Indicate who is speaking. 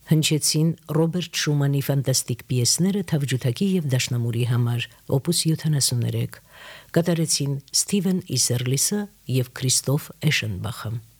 Speaker 1: Հնչեցին Ռոբերտ Շումանի ֆանտաստիկ պիեսները թավջութակի եւ դաշնամուրի համար, օպուս 73, կատարեցին Ստիվեն Իսերլիսը եւ Քրիստոֆ Էշենբախը։